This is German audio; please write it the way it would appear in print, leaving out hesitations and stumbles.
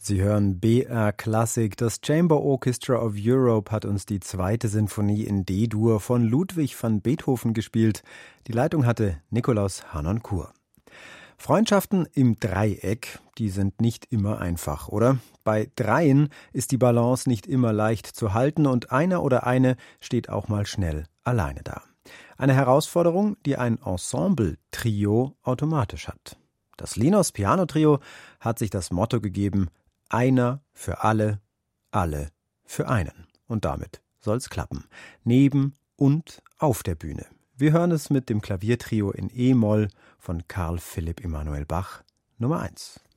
Sie hören BR Classic. Das Chamber Orchestra of Europe hat uns die 2. Sinfonie in D-Dur von Ludwig van Beethoven gespielt. Die Leitung hatte Nikolaus Harnoncourt. Freundschaften im Dreieck, die sind nicht immer einfach, oder? Bei Dreien ist die Balance nicht immer leicht zu halten und einer oder eine steht auch mal schnell alleine da. Eine Herausforderung, die ein Ensemble-Trio automatisch hat. Das Linos Piano Trio hat sich das Motto gegeben: einer für alle für einen. Und damit soll's klappen. Neben und auf der Bühne. Wir hören es mit dem Klaviertrio in E-Moll von Carl Philipp Emanuel Bach, Nummer 1.